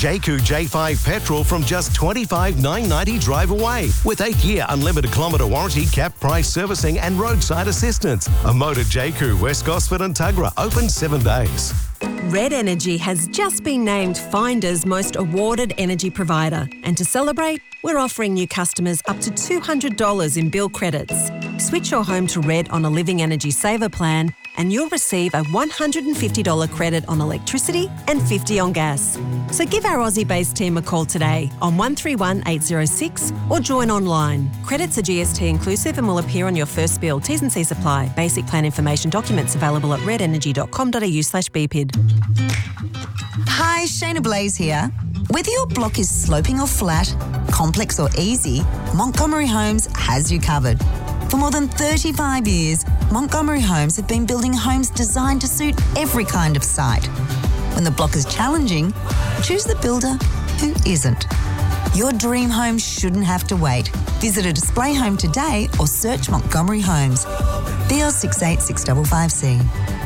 Jayco J5 petrol from just $25,990 drive away with 8-year unlimited kilometre warranty, cap price servicing and roadside assistance. A Motor Jayco, West Gosford and Tuggerah, open 7 days. Red Energy has just been named Finder's most awarded energy provider. And to celebrate, we're offering new customers up to $200 in bill credits. Switch your home to Red on a Living Energy Saver plan and you'll receive a $150 credit on electricity and $50 on gas. So give our Aussie-based team a call today on 131 806 or join online. Credits are GST inclusive and will appear on your first bill. T's and C's apply. Basic plan information documents available at redenergy.com.au/BPID. Hi, Shayna Blaze here. Whether your block is sloping or flat, complex or easy, Montgomery Homes has you covered. For more than 35 years, Montgomery Homes have been building homes designed to suit every kind of site. When the block is challenging, choose the builder who isn't. Your dream home shouldn't have to wait. Visit a display home today or search Montgomery Homes. BL 68655C.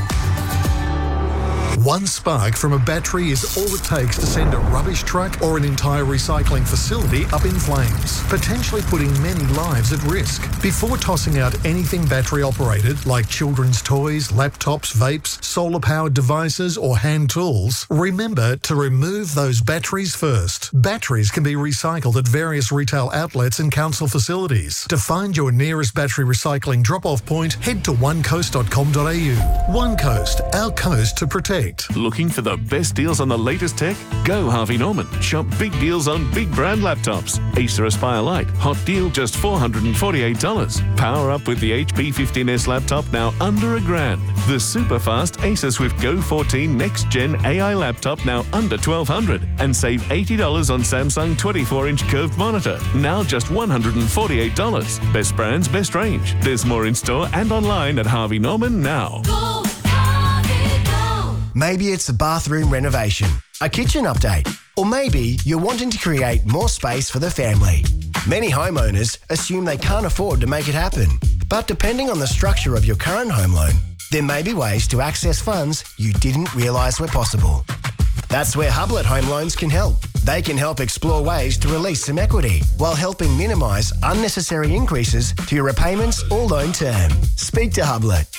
One spark from a battery is all it takes to send a rubbish truck or an entire recycling facility up in flames, potentially putting many lives at risk. Before tossing out anything battery operated, like children's toys, laptops, vapes, solar-powered devices or hand tools, remember to remove those batteries first. Batteries can be recycled at various retail outlets and council facilities. To find your nearest battery recycling drop-off point, head to onecoast.com.au. One Coast, our coast to protect. Looking for the best deals on the latest tech? Go Harvey Norman. Shop big deals on big brand laptops. Acer Aspire Lite, hot deal just $448. Power up with the HP 15S laptop now under $1,000. The super fast Acer Swift Go 14 Next Gen AI laptop now under $1,200. And save $80 on Samsung 24-inch curved monitor, now just $148. Best brands, best range. There's more in store and online at Harvey Norman now. Maybe it's a bathroom renovation, a kitchen update, or maybe you're wanting to create more space for the family. Many homeowners assume they can't afford to make it happen. But depending on the structure of your current home loan, there may be ways to access funds you didn't realise were possible. That's where Hublet Home Loans can help. They can help explore ways to release some equity while helping minimise unnecessary increases to your repayments or loan term. Speak to Hublet.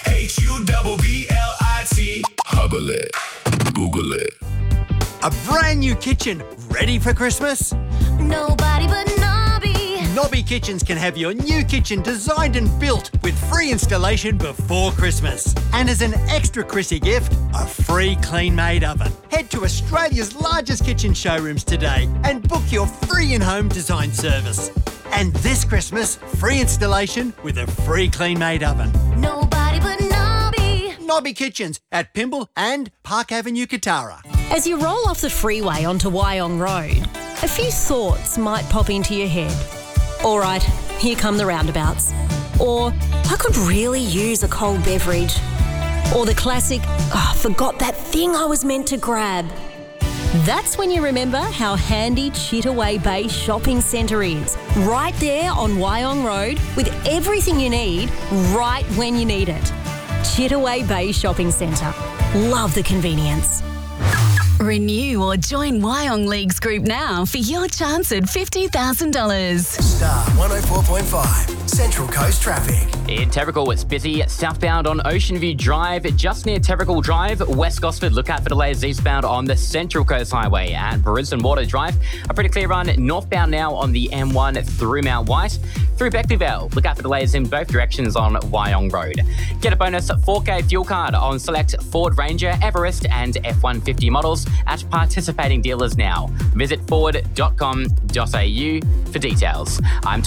HUBBLIT. Hublet. Google it. A brand new kitchen ready for Christmas? Nobody but Nobby. Nobby Kitchens can have your new kitchen designed and built with free installation before Christmas. And as an extra Chrissy gift, a free clean-made oven. Head to Australia's largest kitchen showrooms today and book your free in-home design service. And this Christmas, free installation with a free clean-made oven. Nobody but Nobby. Nobby Kitchens at Pymble and Park Avenue, Katara. As you roll off the freeway onto Wyong Road, a few thoughts might pop into your head. All right, here come the roundabouts. Or, I could really use a cold beverage. Or the classic, forgot that thing I was meant to grab. That's when you remember how handy Chittaway Bay Shopping Centre is. Right there on Wyong Road with everything you need right when you need it. Chittaway Bay Shopping Centre. Love the convenience. Renew or join Wyong Leagues Group now for your chance at $50,000. Star 104.5, Central Coast Traffic. In Terrigal, it's busy. Southbound on Ocean View Drive, just near Terrigal Drive. West Gosford, look out for delays eastbound on the Central Coast Highway at Brisbane Water Drive. A pretty clear run northbound now on the M1 through Mount White. Through Beckley Vale, look out for delays in both directions on Wyong Road. Get a bonus 4K fuel card on select Ford Ranger, Everest and F-150 models at participating dealers now. Visit ford.com.au for details. I'm